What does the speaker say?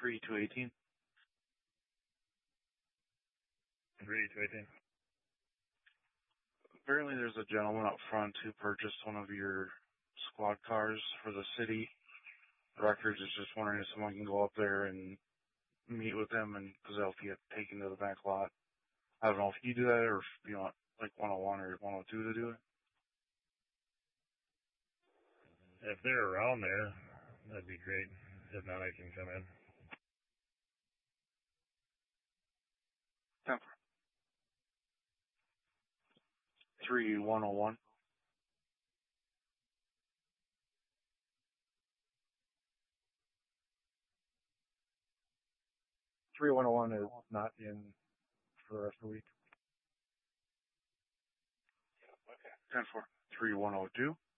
3218. 3218. Apparently there's a gentleman up front who purchased one of your squad cars for the city. Records is just wondering if someone can go up there and meet with him and because they'll get taken to the back lot. I don't know if you do that or if you want like 101 or 102 to do it. If they're around there, that'd be great. If not, I can come in. 3101. Is not in for the rest of the week. 10-4. 3102.